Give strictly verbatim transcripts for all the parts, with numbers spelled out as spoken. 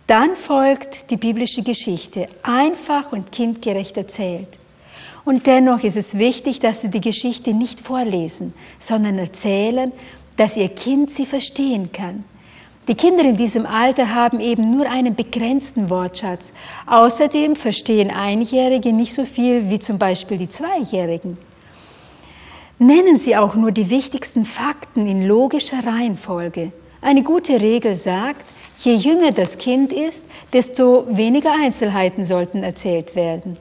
Dann folgt die biblische Geschichte, einfach und kindgerecht erzählt. Und dennoch ist es wichtig, dass Sie die Geschichte nicht vorlesen, sondern erzählen, dass Ihr Kind sie verstehen kann. Die Kinder in diesem Alter haben eben nur einen begrenzten Wortschatz. Außerdem verstehen Einjährige nicht so viel wie zum Beispiel die Zweijährigen. Nennen Sie auch nur die wichtigsten Fakten in logischer Reihenfolge. Eine gute Regel sagt, je jünger das Kind ist, desto weniger Einzelheiten sollten erzählt werden.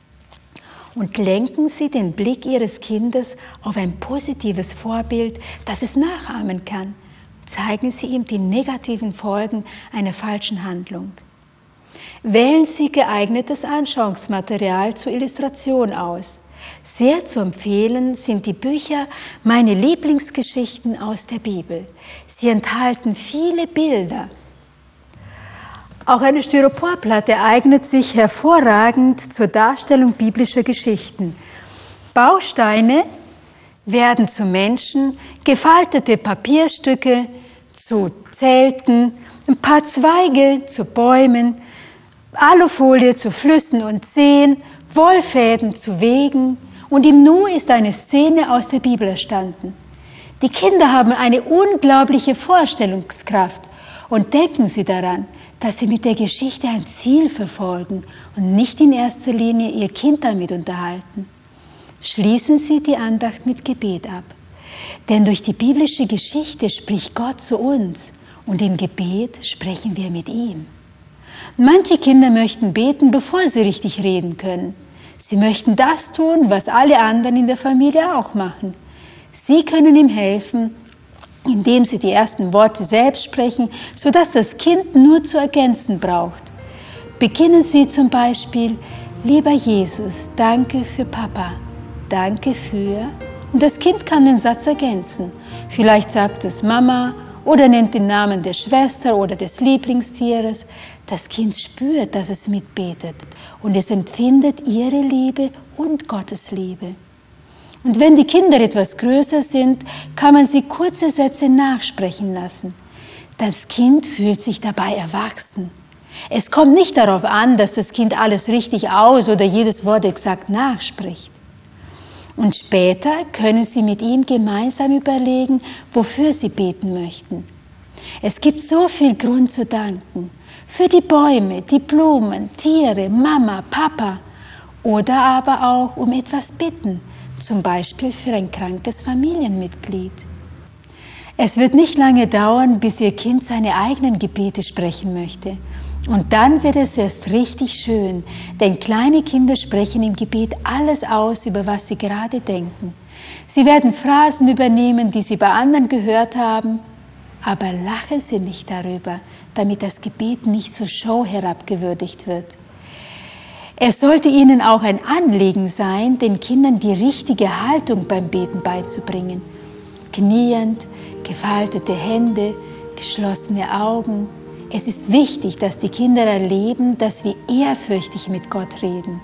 Und lenken Sie den Blick Ihres Kindes auf ein positives Vorbild, das es nachahmen kann. Zeigen Sie ihm die negativen Folgen einer falschen Handlung. Wählen Sie geeignetes Anschauungsmaterial zur Illustration aus. Sehr zu empfehlen sind die Bücher Meine Lieblingsgeschichten aus der Bibel. Sie enthalten viele Bilder. Auch eine Styroporplatte eignet sich hervorragend zur Darstellung biblischer Geschichten. Bausteine werden zu Menschen, gefaltete Papierstücke zu Zelten, ein paar Zweige zu Bäumen, Alufolie zu Flüssen und Seen, Wollfäden zu Wegen, und im Nu ist eine Szene aus der Bibel entstanden. Die Kinder haben eine unglaubliche Vorstellungskraft und denken Sie daran, dass sie mit der Geschichte ein Ziel verfolgen und nicht in erster Linie ihr Kind damit unterhalten. Schließen Sie die Andacht mit Gebet ab. Denn durch die biblische Geschichte spricht Gott zu uns und im Gebet sprechen wir mit ihm. Manche Kinder möchten beten, bevor sie richtig reden können. Sie möchten das tun, was alle anderen in der Familie auch machen. Sie können ihm helfen, indem Sie die ersten Worte selbst sprechen, sodass das Kind nur zu ergänzen braucht. Beginnen Sie zum Beispiel, lieber Jesus, danke für Papa, danke für, und das Kind kann den Satz ergänzen. Vielleicht sagt es Mama oder nennt den Namen der Schwester oder des Lieblingstieres. Das Kind spürt, dass es mitbetet und es empfindet ihre Liebe und Gottes Liebe. Und wenn die Kinder etwas größer sind, kann man sie kurze Sätze nachsprechen lassen. Das Kind fühlt sich dabei erwachsen. Es kommt nicht darauf an, dass das Kind alles richtig aus- oder jedes Wort exakt nachspricht. Und später können Sie mit ihm gemeinsam überlegen, wofür Sie beten möchten. Es gibt so viel Grund zu danken. Für die Bäume, die Blumen, Tiere, Mama, Papa. Oder aber auch um etwas bitten. Zum Beispiel für ein krankes Familienmitglied. Es wird nicht lange dauern, bis Ihr Kind seine eigenen Gebete sprechen möchte. Und dann wird es erst richtig schön, denn kleine Kinder sprechen im Gebet alles aus, über was sie gerade denken. Sie werden Phrasen übernehmen, die sie bei anderen gehört haben, aber lachen Sie nicht darüber, damit das Gebet nicht zur Show herabgewürdigt wird. Es sollte Ihnen auch ein Anliegen sein, den Kindern die richtige Haltung beim Beten beizubringen. Kniend, gefaltete Hände, geschlossene Augen. Es ist wichtig, dass die Kinder erleben, dass wir ehrfürchtig mit Gott reden.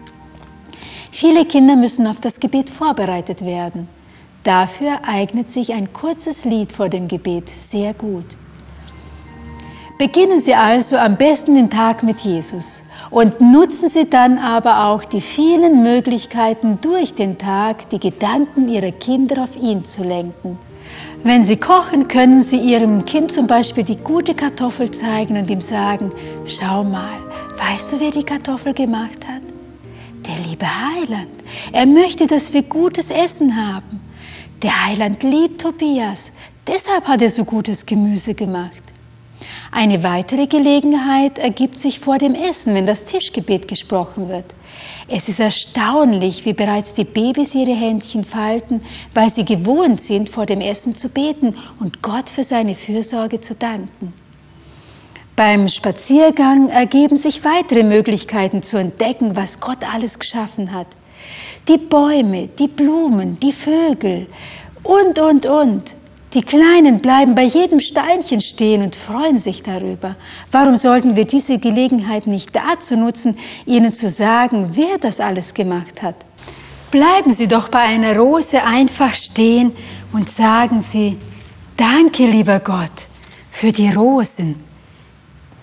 Viele Kinder müssen auf das Gebet vorbereitet werden. Dafür eignet sich ein kurzes Lied vor dem Gebet sehr gut. Beginnen Sie also am besten den Tag mit Jesus und nutzen Sie dann aber auch die vielen Möglichkeiten, durch den Tag die Gedanken Ihrer Kinder auf ihn zu lenken. Wenn Sie kochen, können Sie Ihrem Kind zum Beispiel die gute Kartoffel zeigen und ihm sagen, schau mal, weißt du, wer die Kartoffel gemacht hat? Der liebe Heiland. Er möchte, dass wir gutes Essen haben. Der Heiland liebt Tobias, deshalb hat er so gutes Gemüse gemacht. Eine weitere Gelegenheit ergibt sich vor dem Essen, wenn das Tischgebet gesprochen wird. Es ist erstaunlich, wie bereits die Babys ihre Händchen falten, weil sie gewohnt sind, vor dem Essen zu beten und Gott für seine Fürsorge zu danken. Beim Spaziergang ergeben sich weitere Möglichkeiten zu entdecken, was Gott alles geschaffen hat. Die Bäume, die Blumen, die Vögel und, und, und. Die Kleinen bleiben bei jedem Steinchen stehen und freuen sich darüber. Warum sollten wir diese Gelegenheit nicht dazu nutzen, ihnen zu sagen, wer das alles gemacht hat? Bleiben Sie doch bei einer Rose einfach stehen und sagen Sie, danke, lieber Gott, für die Rosen.